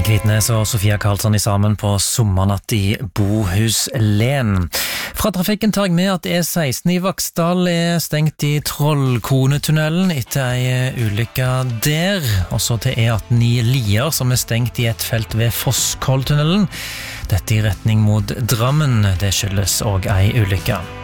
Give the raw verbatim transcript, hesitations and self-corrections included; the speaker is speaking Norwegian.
Henning Kvitnes og Sofia Karlsson i sammen på Sommernatt i Bohuslen. Fra trafikken tar jeg med at E seksten i Vaksdal er stengt i Trollkonetunnelen etter ei ulykke der. Også til E atten i Lier som er stengt i et felt ved Fosskolltunnelen. Dette i retning mot Drammen, det skyldes også ei ulykke.